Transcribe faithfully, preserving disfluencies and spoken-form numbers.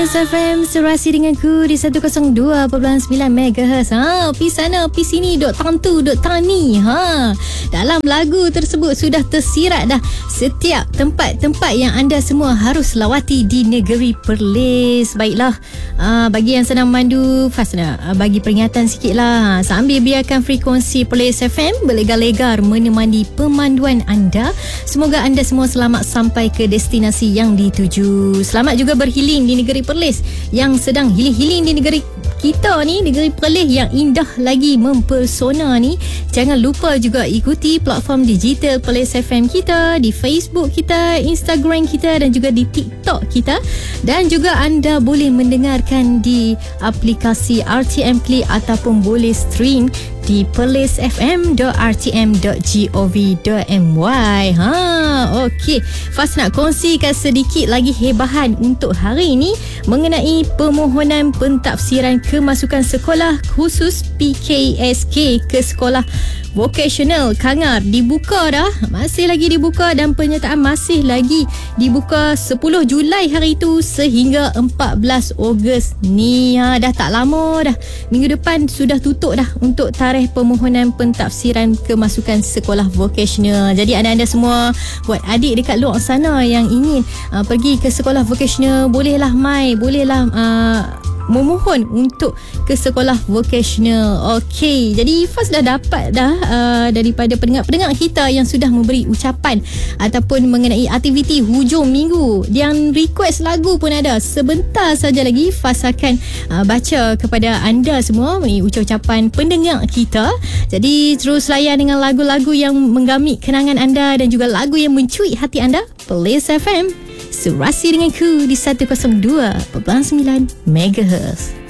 F M serasi denganku di seratus dua perpuluhan sembilan megahertz. Ha, pi sana, pi sini, duk tantu, duk tani. Ha, dalam lagu tersebut sudah tersirat dah setiap tempat-tempat yang anda semua harus lawati di negeri Perlis. Baiklah, uh, bagi yang sedang memandu, fast nak uh, bagi peringatan sikit lah. Sambil biarkan frekuensi Perlis F M berlegar-legar menemani pemanduan anda. Semoga anda semua selamat sampai ke destinasi yang dituju. Selamat juga berhealing di negeri Perlis yang sedang healing-healing di negeri kita ni, negeri Perlis yang indah lagi mempesona ni. Jangan lupa juga ikuti platform digital Perlis F M kita di Facebook kita, Instagram kita dan juga di TikTok kita. Dan juga anda boleh mendengarkan di aplikasi R T M Play ataupun boleh stream di perlis f m dot r t m dot gov dot m y. Ha, okey. Fas nak kongsikan sedikit lagi hebahan untuk hari ini mengenai permohonan pentafsiran kemasukan sekolah khusus P K S K ke sekolah vokasional Kangar dibuka dah. Masih lagi dibuka dan penyertaan masih lagi dibuka sepuluh Julai hari itu sehingga empat belas Ogos ni. Ha, dah tak lama dah. Minggu depan sudah tutup dah untuk tarikh permohonan pentafsiran kemasukan sekolah vokasional. Jadi anda-anda semua buat adik dekat luar sana yang ingin uh, pergi ke sekolah vokasional, bolehlah mai, bolehlah uh, memohon untuk ke sekolah vokasional. Okey, jadi Faz dah dapat dah uh, daripada pendengar-pendengar kita yang sudah memberi ucapan ataupun mengenai aktiviti hujung minggu. Yang request lagu pun ada. Sebentar saja lagi Faz akan uh, baca kepada anda semua mengenai ucapan pendengar kita. Jadi terus layan dengan lagu-lagu yang menggamit kenangan anda dan juga lagu yang mencuit hati anda. Perlis F M serasi denganku di seratus dua perpuluhan sembilan megahertz.